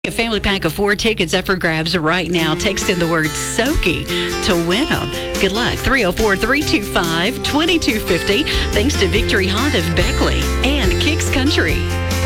A family pack of 4 tickets up for grabs right now. Text in the word Soaky to win them. Good luck. 304-325-2250. Thanks to Victory Honda of Beckley and Kicks Country.